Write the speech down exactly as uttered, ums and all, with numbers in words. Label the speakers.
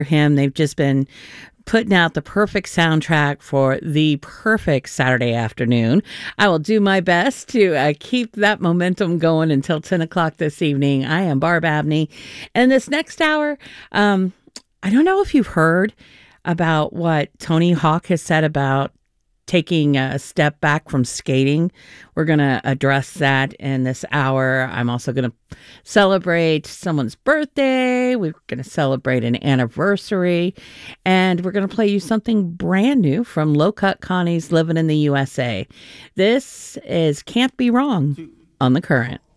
Speaker 1: him. They've just been putting out the perfect soundtrack for the perfect Saturday afternoon. I will do my best to uh, keep that momentum going until ten o'clock this evening. I am Barb Abney. And this next hour, um, I don't know if you've heard about what Tony Hawk has said about taking a step back from skating. We're going to address that in this hour. I'm also going to celebrate someone's birthday. We're going to celebrate an anniversary. And we're going to play you something brand new from Low Cut Connie's Living in the U S A. This is Can't Be Wrong on The Current.